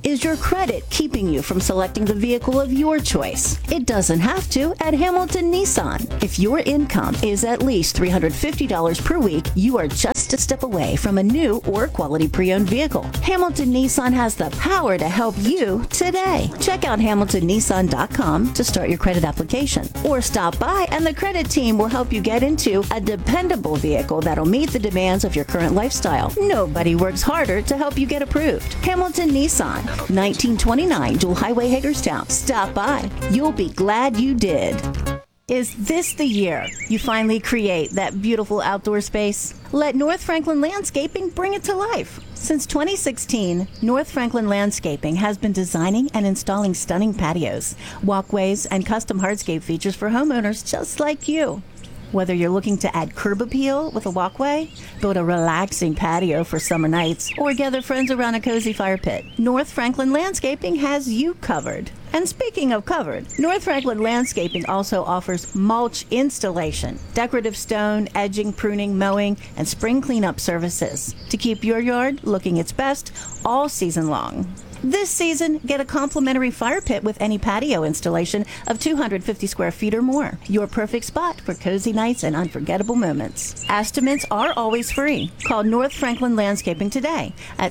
Is your credit keeping you from selecting the vehicle of your choice? It doesn't have to at Hamilton Nissan. If your income is at least $350 per week, you are just a step away from a new or quality pre-owned vehicle. Hamilton Nissan has the power to help you today. Check out HamiltonNissan.com to start your credit application, or stop by and the credit team will help you get into a dependable vehicle that'll meet the demands of your current lifestyle. Nobody works harder to help you get approved. Hamilton Nissan, 1929 Dual Highway, Hagerstown. Stop by. You'll be glad you did. Is this the year you finally create that beautiful outdoor space? Let North Franklin Landscaping bring it to life. Since 2016, North Franklin Landscaping has been designing and installing stunning patios, walkways, and custom hardscape features for homeowners just like you. Whether you're looking to add curb appeal with a walkway, build a relaxing patio for summer nights, or gather friends around a cozy fire pit, North Franklin Landscaping has you covered. And speaking of covered, North Franklin Landscaping also offers mulch installation, decorative stone, edging, pruning, mowing, and spring cleanup services to keep your yard looking its best all season long. This season, get a complimentary fire pit with any patio installation of 250 square feet or more. Your perfect spot for cozy nights and unforgettable moments. Estimates are always free. Call North Franklin Landscaping today at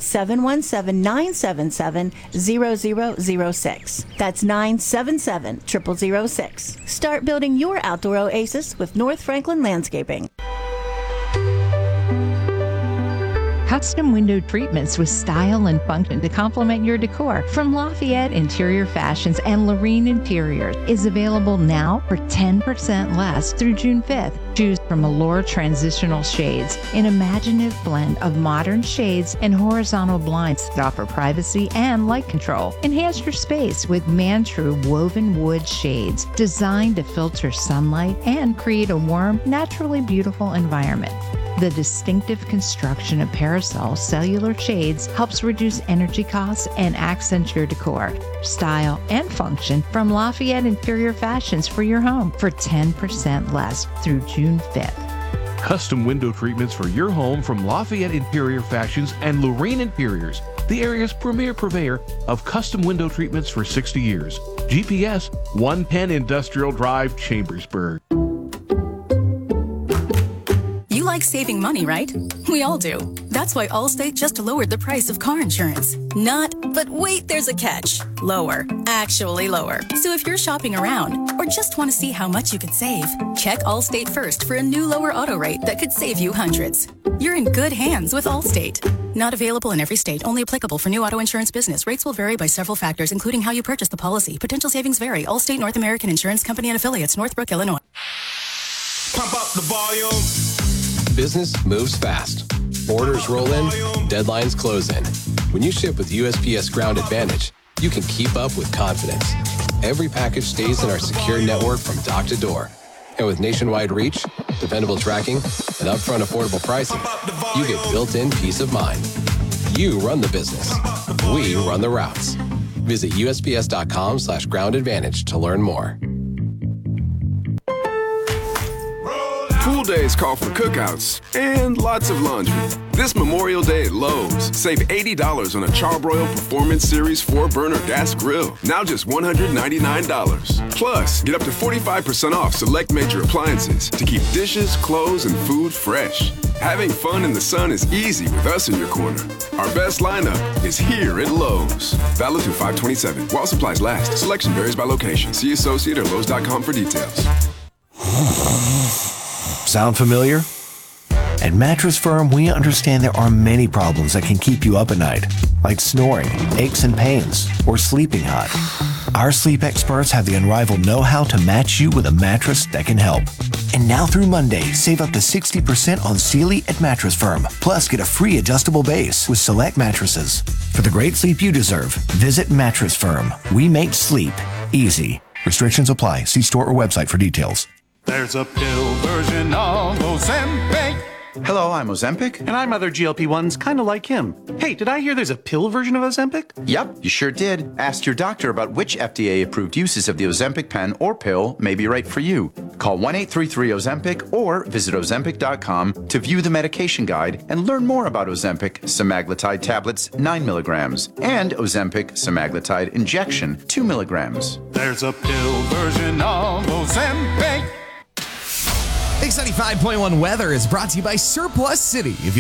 717-977-0006. That's 977-0006. Start building your outdoor oasis with North Franklin Landscaping. Custom window treatments with style and function to complement your decor from Lafayette Interior Fashions and Lorene Interiors is available now for 10% less through June 5th. Choose from Allure Transitional Shades, an imaginative blend of modern shades and horizontal blinds that offer privacy and light control. Enhance your space with Mantrue woven wood shades designed to filter sunlight and create a warm, naturally beautiful environment. The distinctive construction of Parasol cellular shades helps reduce energy costs and accent your decor, style, and function from Lafayette Interior Fashions for your home for 10% less through June 5th. Custom window treatments for your home from Lafayette Interior Fashions and Lorene Interiors, the area's premier purveyor of custom window treatments for 60 years. GPS 110 Industrial Drive, Chambersburg. You like saving money, right? We all do. That's why Allstate just lowered the price of car insurance. Not, but wait, there's a catch. Lower. Actually lower. So if you're shopping around or just want to see how much you could save, check Allstate first for a new lower auto rate that could save you hundreds. You're in good hands with Allstate. Not available in every state. Only applicable for new auto insurance business. Rates will vary by several factors, including how you purchase the policy. Potential savings vary. Allstate North American Insurance Company and Affiliates, Northbrook, Illinois. Pump up the volume. Business moves fast. Orders roll in, deadlines close in. When you ship with USPS Ground Advantage, you can keep up with confidence. Every package stays in our secure network from dock to door. And with nationwide reach, dependable tracking, and upfront affordable pricing, you get built-in peace of mind. You run the business. We run the routes. Visit USPS.com/groundadvantage to learn more. Pool days call for cookouts and lots of laundry. This Memorial Day at Lowe's, save $80 on a Charbroil Performance Series 4-burner gas grill. Now just $199. Plus, get up to 45% off select major appliances to keep dishes, clothes, and food fresh. Having fun in the sun is easy with us in your corner. Our best lineup is here at Lowe's. Valid through 5/27. While supplies last. Selection varies by location. See associate or Lowe's.com for details. Sound familiar? At Mattress Firm, we understand there are many problems that can keep you up at night, like snoring, aches and pains, or sleeping hot. Our sleep experts have the unrivaled know-how to match you with a mattress that can help. And now through Monday, save up to 60% on Sealy at Mattress Firm. Plus, get a free adjustable base with select mattresses. For the great sleep you deserve, visit Mattress Firm. We make sleep easy. Restrictions apply. See store or website for details. There's a pill version of Ozempic. Hello, I'm Ozempic. And I'm other GLP-1s kind of like him. Hey, did I hear there's a pill version of Ozempic? Yep, you sure did. Ask your doctor about which FDA-approved uses of the Ozempic pen or pill may be right for you. Call 1-833-OZEMPIC or visit Ozempic.com to view the medication guide and learn more about Ozempic semaglutide tablets 9 milligrams and Ozempic semaglutide injection 2 milligrams. There's a pill version of Ozempic. X95.1 weather is brought to you by Surplus City. If you